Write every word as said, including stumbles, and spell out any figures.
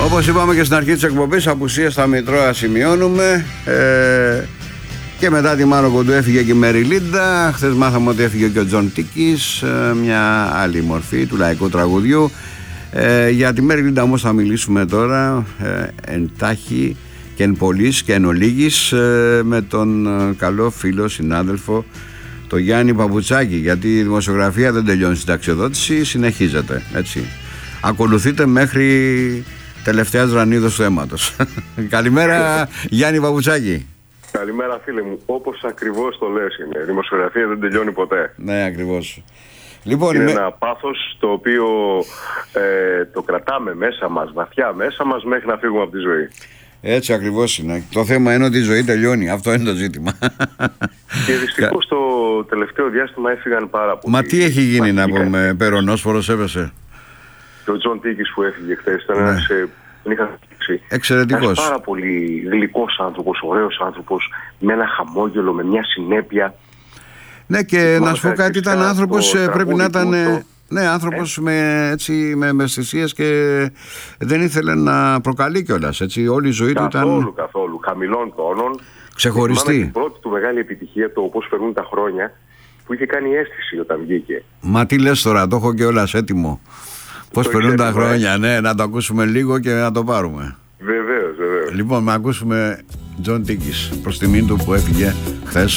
Όπως είπαμε και στην αρχή της εκπομπής, απουσία στα Μητρώα σημειώνουμε. Ε, και μετά τη Μάρο Κοντού έφυγε και η Μεριλίντα. Χθες μάθαμε ότι έφυγε και ο Τζον Τίκης, ε, μια άλλη μορφή του λαϊκού τραγουδιού. Ε, για τη Μεριλίντα όμως θα μιλήσουμε τώρα ε, εντάχει και εν πολλής και εν ολίγης ε, με τον ε, καλό φίλο συνάδελφο το Γιάννη Παπουτσάκη, γιατί η δημοσιογραφία δεν τελειώνει στην ταξιοδότηση, συνεχίζεται, έτσι. Ακολουθείτε μέχρι τελευταίας ρανίδος του αίματος. Καλημέρα Γιάννη Παπουτσάκη. Καλημέρα φίλε μου, όπως ακριβώς το λες είναι, η δημοσιογραφία δεν τελειώνει ποτέ. Ναι, ακριβώς. Λοιπόν, είναι με... ένα πάθος το οποίο ε, το κρατάμε μέσα μας, βαθιά μέσα μας, μέχρι να φύγουμε από τη ζωή. Έτσι ακριβώς είναι. Το θέμα είναι ότι η ζωή τελειώνει. Αυτό είναι το ζήτημα. Και δυστυχώς το τελευταίο διάστημα έφυγαν πάρα πολλοί. Μα τι έχει γίνει να πούμε, περονόσφορος έπεσε. Και ο Τζον Τίκης που έφυγε χθες ήταν ναι. ένας, τον είχα δείξει. Εξαιρετικός. Ένας πάρα πολύ γλυκός άνθρωπος, ωραίος άνθρωπος, με ένα χαμόγελο, με μια συνέπεια. Ναι, και να σου πω κάτι, ήταν άνθρωπος, πρέπει να ήταν... Ναι, άνθρωπος ε? με, έτσι, με ευαισθησίες και δεν ήθελε να προκαλεί κιόλας, έτσι, όλη η ζωή καθόλου, του ήταν... Καθόλου, καθόλου, χαμηλών τόνων. Ξεχωριστή. Θυμάμαι την πρώτη του μεγάλη επιτυχία, το πώς περνούν τα χρόνια, που είχε κάνει αίσθηση όταν βγήκε. Μα τι λες τώρα, το έχω κιόλας έτοιμο. Πώς περνούν τα χρόνια, ναι, να το ακούσουμε λίγο και να το πάρουμε. Βεβαίως, βεβαίως. Λοιπόν, να ακούσουμε Τζον Τίκης, προς τιμήν του που έφυγε χθες